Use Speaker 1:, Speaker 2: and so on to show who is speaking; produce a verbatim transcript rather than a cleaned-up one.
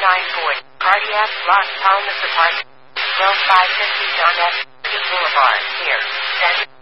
Speaker 1: nine forty. Cardiac, Las Palmas Apartment. twelve five fifty John F. Boulevard, here. San